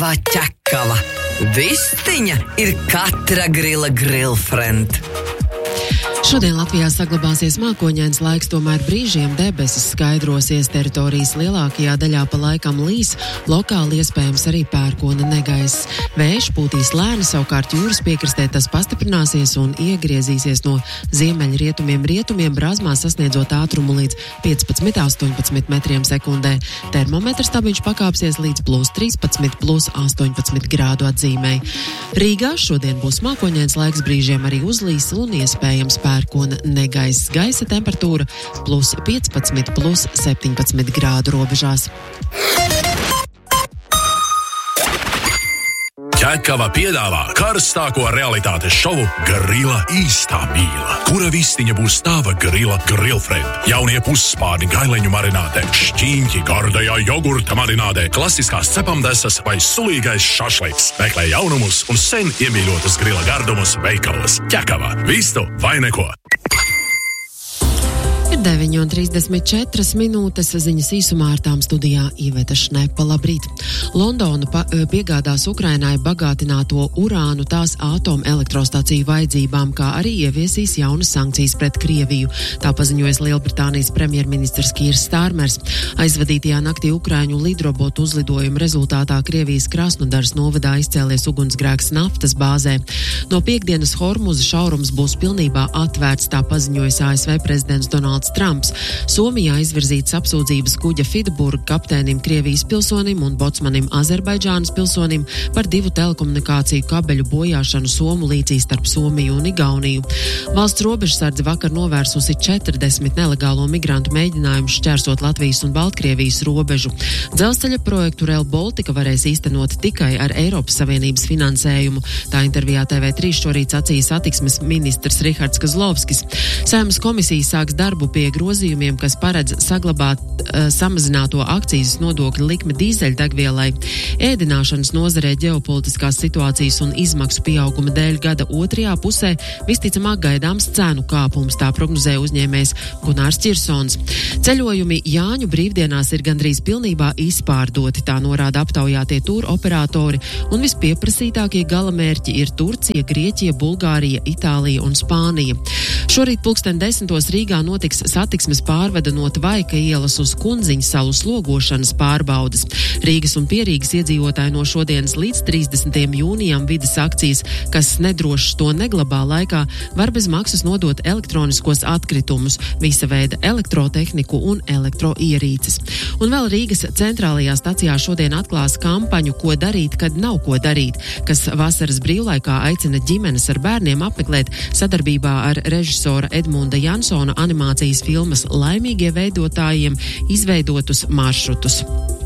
Vai ķekava. Vistiņa ir katra grila grillfriend. Šodien Latvijā saglabāsies mākoņains laiks, tomēr brīžiem debesis skaidrosies, teritorijas lielākajā daļā pa laikam līs, lokāli iespējams arī pērkona negaiss. Vējš pūtīs lēni, savukārt jūras piekrastē tas pastiprināsies un iegriezīsies no ziemeļrietumiem brāzmā, sasniedzot ātrumu līdz 15–18 metriem sekundē. Termometra stabiņš pakāpsies līdz +13, +18 grādu atzīmei. Rīgā šodien būs mākoņains laiks, brīžiem arī uzlīs un iespējams pērkona negaiss. Gaisa temperatūra +15, +17 grādu robežās. Ķekava piedāvā karstāko realitātes šovu Grila īstā mīla, kura vistiņa būs tava grila grillfriend. Jaunie pusspārni gaileņu marinātē, šķīņķi gardajā jogurta marinātē, klasiskās cepamdesas vai sulīgais šašliks. Meklē jaunumus un sen iemīļotus grila gardumus veikalos. Ķekava. Vistu vai neko. Ir 9:34 minūtes, ziņas īsumā ar tām studijā Iveta Šnepa. Labrīt! Londona piegādās Ukrainai bagātināto urānu tās atomelektrostaciju vajadzībām, kā arī ieviesīs jaunas sankcijas pret Krieviju. Tā paziņojas Lielbritānijas premjerministrs Kīrs Stārmers. Aizvadītajā naktī Ukraiņu lidrobotu uzlidojuma rezultātā Krievijas Krasnodaras novadā izcēlies ugunsgrēks naftas bāzē. No piektdienas Hormuza šaurums būs pilnībā atvērts, tā paziņojas ASV prezidents Donalds Trumps. Somijā izvirzītas apsūdzības kuģa Fidburg kapteinim Krievijas pilsonim un botsmanim Azerbaidžānas pilsonim par 2 telekomunikāciju kabeļu bojāšanu Somu līcī starp Somiju un Igauniju. Valsts robežsardze vakar novērsusi 40 nelegālo migrantu mēģinājumu šķērsot Latvijas un Baltkrievijas robežu. Dzelzceļa projektu Rail Baltica varēs īstenot tikai ar Eiropas Savienības finansējumu. Tā intervijā TV3 šorīt sacīja satiksmes ministrs Rihards Kazlovskis. Saeimas komisija sāks darbu pie grozījumiem, kas paredz saglabāt samazināto akcīzes nodokļu likmi dīzeļdegvielai. Ēdināšanas nozarē ģeopolitiskās situācijas un izmaksu pieauguma dēļ gada otrajā pusē visticamāk gaidāms cenu kāpums, tā prognozē uzņēmējs Gunārs Čirsons. Ceļojumi Jāņu brīvdienās ir gandrīz pilnībā izpārdoti, tā norāda aptaujātie tūru operatori, un vispieprasītākie galamērķi ir Turcija, Grieķija, Bulgārija, Itālija un Spānija. Šorīt 10:00 Rīgā notiks satiksmes pārvedanot Vaika ielas uz Kunziņu salu slogošanas pārbaudes. Rīgas un Pierīgas iedzīvotāji no šodienas līdz 30. jūnijam vides akcijas, kas nedrošs to neglabā laikā, var bez maksas nodot elektroniskos atkritumus, visa veida elektrotehniku un elektroierīces. Un vēl Rīgas centrālajā stacijā šodien atklās kampaņu Ko darīt, kad nav ko darīt, kas vasaras brīvlaikā aicina ģimenes ar bērniem apmeklēt sadarbībā ar režisora Edmunda Jansona animācijas filmas Laimīgie veidotājiem izveidotus maršrutus.